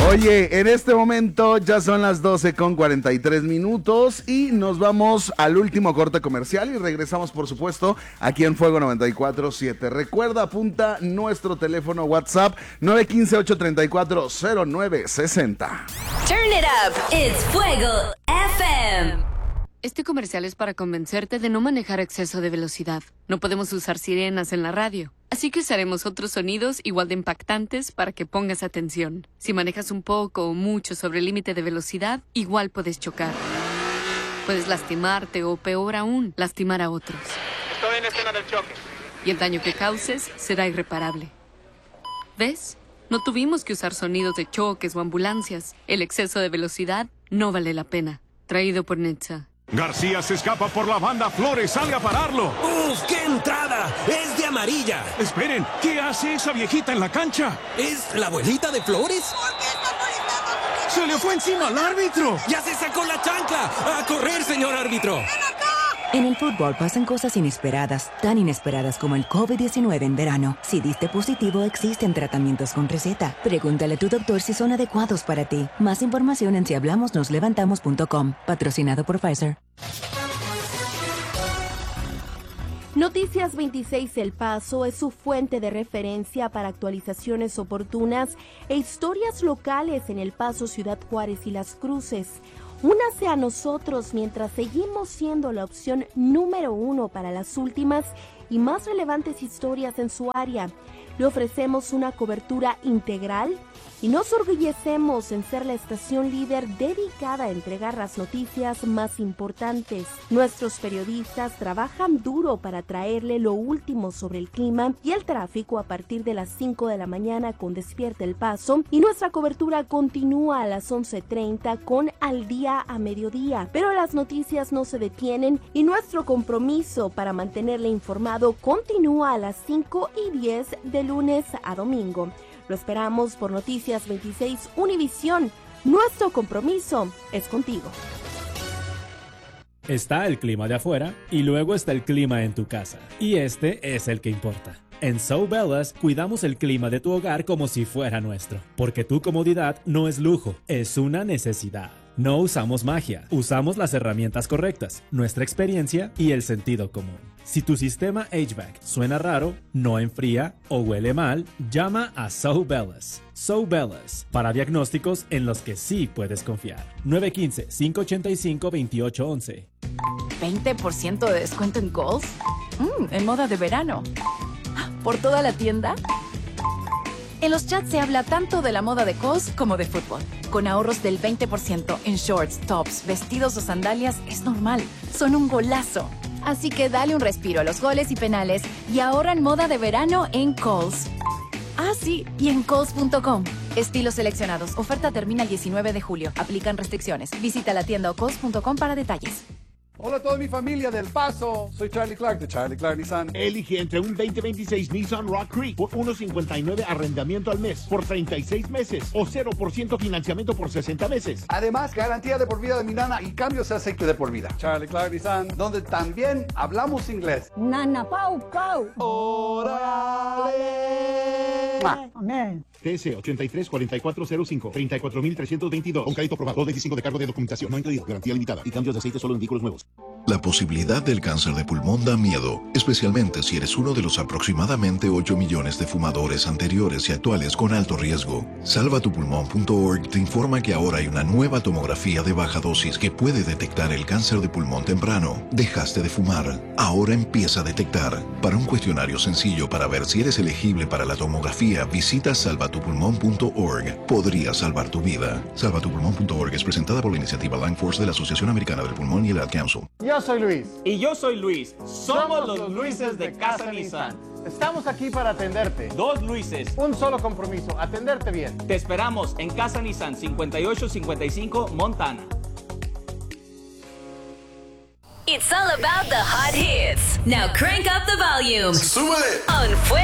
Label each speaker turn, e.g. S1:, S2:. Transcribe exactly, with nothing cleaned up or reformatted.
S1: Oye, en este momento ya son las doce con cuarenta y tres minutos y nos vamos al último corte comercial y regresamos, por supuesto, aquí en Fuego noventa y cuatro punto siete. Recuerda, apunta nuestro teléfono WhatsApp nueve uno cinco, ocho tres cuatro, cero nueve seis cero.
S2: Turn it up, it's Fuego F M.
S3: Este comercial es para convencerte de no manejar a exceso de velocidad. No podemos usar sirenas en la radio, así que usaremos otros sonidos igual de impactantes para que pongas atención. Si manejas un poco o mucho sobre el límite de velocidad, igual puedes chocar. Puedes lastimarte o, peor aún, lastimar a otros.
S4: Estoy en la escena del choque.
S3: Y el daño que causes será irreparable. ¿Ves? No tuvimos que usar sonidos de choques o ambulancias. El exceso de velocidad no vale la pena. Traído por Netza.
S5: García se escapa por la banda. Flores, salga a pararlo.
S6: ¡Uf, qué entrada! ¡Es de amarilla!
S5: Esperen, ¿qué hace esa viejita en la cancha?
S6: ¿Es la abuelita de Flores?
S7: ¿Por qué está molestando?
S5: ¡Se le fue encima al árbitro!
S6: ¡Ya se sacó la chancla! ¡A correr, señor árbitro!
S8: En el fútbol pasan cosas inesperadas, tan inesperadas como el COVID diecinueve en verano. Si diste positivo, existen tratamientos con receta. Pregúntale a tu doctor si son adecuados para ti. Más información en si hablamos nos levantamos punto com. Patrocinado por Pfizer.
S9: Noticias veintiséis El Paso es su fuente de referencia para actualizaciones oportunas e historias locales en El Paso, Ciudad Juárez y Las Cruces. Únase a nosotros mientras seguimos siendo la opción número uno para las últimas y más relevantes historias en su área. Le ofrecemos una cobertura integral y nos orgullecemos en ser la estación líder dedicada a entregar las noticias más importantes. Nuestros periodistas trabajan duro para traerle lo último sobre el clima y el tráfico a partir de las cinco de la mañana con Despierta El Paso, y nuestra cobertura continúa a las once treinta con Al Día a mediodía. Pero las noticias no se detienen y nuestro compromiso para mantenerle informado continúa a las cinco y diez de lunes a domingo. Lo esperamos por Noticias veintiséis Univisión. Nuestro compromiso es contigo.
S10: Está el clima de afuera y luego está el clima en tu casa. Y este es el que importa. En So Bellas cuidamos el clima de tu hogar como si fuera nuestro. Porque tu comodidad no es lujo, es una necesidad. No usamos magia, usamos las herramientas correctas, nuestra experiencia y el sentido común. Si tu sistema H V A C suena raro, no enfría o huele mal, llama a So Bellas. So Bellas, para diagnósticos en los que sí puedes confiar. nueve uno cinco, cinco ocho cinco, dos ocho uno uno.
S11: ¿veinte por ciento de descuento en Kohl's? Mm, en moda de verano. ¿Por toda la tienda? En los chats se habla tanto de la moda de Kohl's como de fútbol. Con ahorros del veinte por ciento en shorts, tops, vestidos o sandalias es normal. Son un golazo. Así que dale un respiro a los goles y penales y ahorra en moda de verano en Kohl's. Ah, sí, y en Kohl's punto com. Estilos seleccionados. Oferta termina el diecinueve de julio. Aplican restricciones. Visita la tienda o Kohl's punto com para detalles.
S12: Hola a toda mi familia del Paso, soy Charlie Clark de Charlie Clark Nissan.
S13: Elige entre un veinte veintiséis Nissan Rock Creek por uno cincuenta y nueve arrendamiento al mes por treinta y seis meses o cero por ciento financiamiento por sesenta meses.
S12: Además, garantía de por vida de mi nana y cambios de aceite de por vida. Charlie Clark Nissan, donde también hablamos inglés.
S14: Nana Pau Pau.
S12: ¡Órale!
S14: Amén.
S13: T S ochenta y tres cuarenta y cuatro cero cinco, treinta y cuatro mil trescientos veintidós. Con crédito aprobado. dos veinticinco de cargo de documentación. No incluido. Garantía limitada. Y cambios de aceite solo en vehículos nuevos.
S15: La posibilidad del cáncer de pulmón da miedo, especialmente si eres uno de los aproximadamente ocho millones de fumadores anteriores y actuales con alto riesgo. salva tu pulmón punto org te informa que ahora hay una nueva tomografía de baja dosis que puede detectar el cáncer de pulmón temprano. Dejaste de fumar. Ahora empieza a detectar. Para un cuestionario sencillo para ver si eres elegible para la tomografía, visita salva tu pulmón punto org. Podría salvar tu vida. salva tu pulmón punto org es presentada por la iniciativa Lung Force de la Asociación Americana del Pulmón y el Ad Council.
S16: Yo soy Luis.
S17: Y yo soy Luis. Somos, Somos los Luises de Casa Nissan.
S16: Estamos aquí para atenderte.
S17: Dos Luises.
S16: Un solo compromiso, atenderte bien.
S17: Te esperamos en Casa Nissan cincuenta y ocho cincuenta y cinco Montana.
S2: It's all about the hot hits. Now crank up the volume.
S18: ¡Súbele!
S2: On Fuego